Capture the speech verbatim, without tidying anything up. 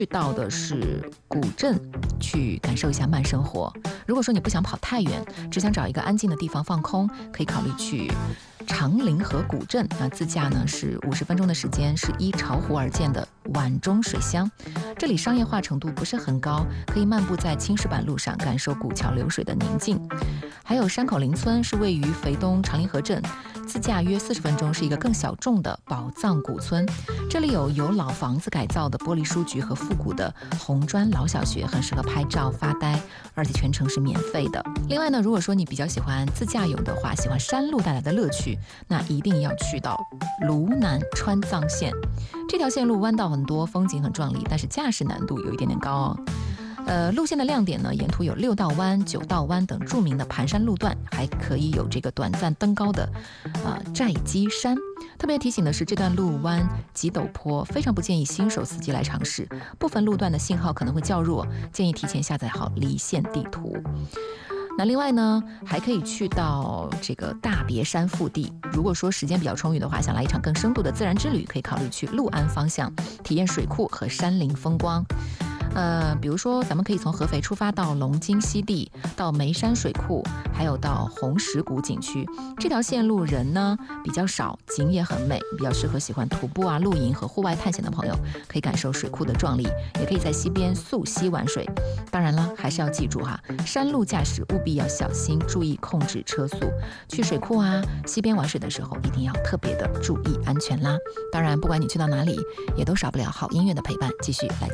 去到的是古镇，去感受一下慢生活。如果说你不想跑太远，只想找一个安静的地方放空，可以考虑去长陵河古镇。那自驾呢是五十分钟的时间，是依巢湖而建的碗中水乡。这里商业化程度不是很高，可以漫步在青石板路上，感受古桥流水的宁静。还有山口林村是位于肥东长陵河镇，自驾约四十分钟，是一个更小众的宝藏古村。这里有由老房子改造的玻璃书局和复古的红砖老小学，很适合拍照发呆，而且全程是免费的。另外呢，如果说你比较喜欢自驾游的话，喜欢山路带来的乐趣，那一定要去到芦南川藏线。这条线路弯道很多，风景很壮丽，但是驾驶难度有一点点高哦。呃，路线的亮点呢，沿途有六道弯、九道弯等著名的盘山路段，还可以有这个短暂登高的呃寨基山。特别提醒的是，这段路弯极陡坡，非常不建议新手司机来尝试，部分路段的信号可能会较弱，建议提前下载好离线地图。那另外呢，还可以去到这个大别山腹地。如果说时间比较充裕的话，想来一场更深度的自然之旅，可以考虑去六安方向，体验水库和山林风光。呃，比如说咱们可以从合肥出发到龙津西地，到眉山水库，还有到红石谷景区。这条线路人呢比较少，景也很美，比较适合喜欢徒步啊、露营和户外探险的朋友，可以感受水库的壮丽，也可以在溪边溯溪玩水。当然了，还是要记住哈，山路驾驶务必要小心，注意控制车速。去水库啊、溪边玩水的时候，一定要特别的注意安全啦。当然，不管你去到哪里，也都少不了好音乐的陪伴。继续来